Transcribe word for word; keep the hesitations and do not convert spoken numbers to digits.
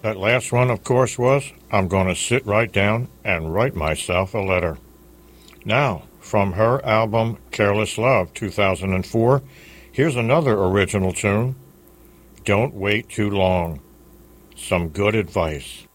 That last one, of course, was I'm going to sit right down and write myself a letter. Now, from her album Careless Love, two thousand four, here's another original tune, Don't Wait Too Long. Some good advice.